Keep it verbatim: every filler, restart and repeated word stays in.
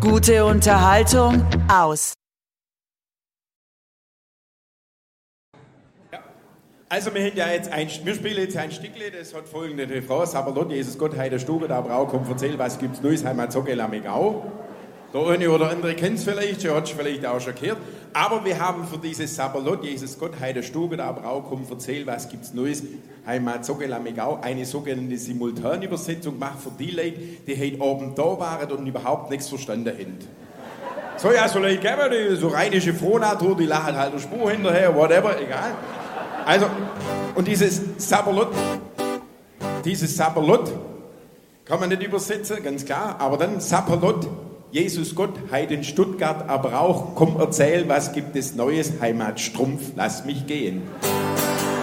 Gute Unterhaltung aus. Ja. Also wir, haben ja jetzt ein, wir spielen jetzt ein Stückle, das hat folgende Refrain: Saberlot, Jesus Gott, heide Stube, da Brau, komm, erzähl, was gibt's Neues, Heimat, Sockel, Amigau. Der eine oder andere kennt es vielleicht, schon hat es vielleicht auch schon gehört. Aber wir haben für dieses Saberlot, Jesus Gott, heide Stube, da Brau, komm, erzähl, was gibt's Neues, Heimat, Sockel, Amigau, eine sogenannte Simultanübersetzung gemacht für die Leute, die heute Abend da waren und überhaupt nichts verstanden haben. So, ja, so Leute geben, die so rheinische Frohnatur, die lachen halt der Spur hinterher, whatever, egal. Also, und dieses Saberlot, dieses Saberlot kann man nicht übersetzen, ganz klar, aber dann Saberlot, Jesus Gott, heiden Stuttgart, aber auch, komm erzähl, was gibt es Neues, Heimat Strumpf, lass mich gehen.